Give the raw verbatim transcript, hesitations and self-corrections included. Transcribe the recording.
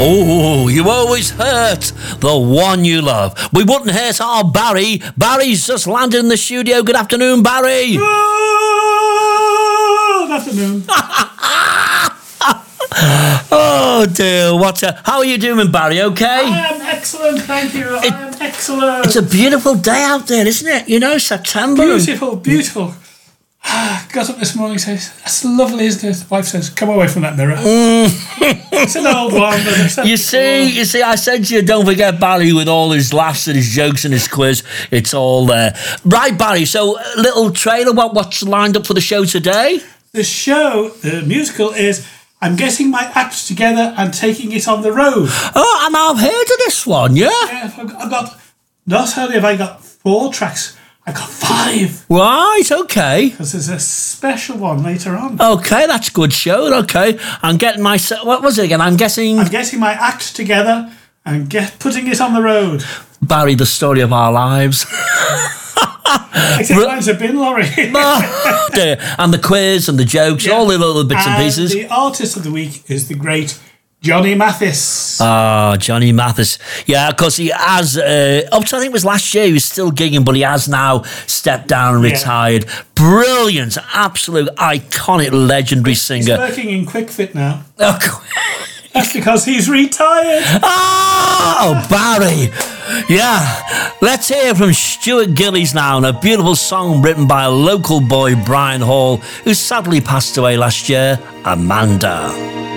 Oh, you always hurt the one you love. We wouldn't hurt our Barry. Barry's just landed in the studio. Good afternoon, Barry. Good afternoon. Oh dear, what a... How are you doing, Barry? Okay? I am excellent, thank you. It- I am excellent. It's a beautiful day out there, isn't it? You know, September. Beautiful, beautiful. Got up this morning and says, that's lovely, isn't it? The wife says, come away from that mirror. It's an old one. But I've said You it see, before. you see, I said to you, don't forget Barry with all his laughs and his jokes and his quiz. It's all there. Right, Barry, so a little trailer, what, what's lined up for the show today? The show, the musical is I'm Getting My Act Together and Taking It on the Road. Oh, and I've heard of this one, yeah? Yeah, I've got, I've got, not only have I got four tracks, I've got five. Right, okay. Because there's a special one later on. Okay, that's a good show, okay. I'm getting my... What was it again? I'm guessing... I'm getting my act together and get putting it on the road. Barry, the story of our lives. Except mine's a bin lorry. Oh, dear. And the quiz and the jokes, Yeah. all the little bits and, And pieces. the artist of the week is the great Johnny Mathis. Ah, Johnny Mathis. Yeah, because he has, uh, up to I think it was last year, he was still gigging, but he has now stepped down and Yeah. retired. Brilliant, absolute, iconic, legendary He's singer. working in QuickFit now. Oh, qu- That's because he's retired. oh, Barry. Yeah, let's hear from Stuart Gillies now, and a beautiful song written by a local boy, Brian Hall, who sadly passed away last year, Amanda.